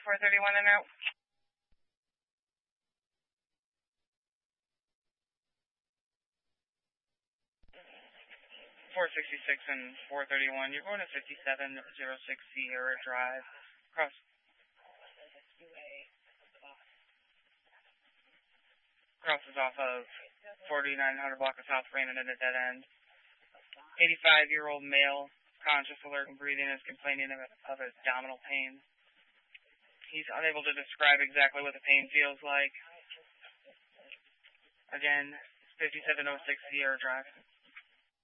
431 and out. 466 and 431. You're going to 5706 Sierra Drive. Crosses off of 4900 block of South Brandon at a dead end. 85-year-old male, conscious, alert, and breathing, is complaining of abdominal pain. He's unable to describe exactly what the pain feels like. Again, 5706 Sierra Drive.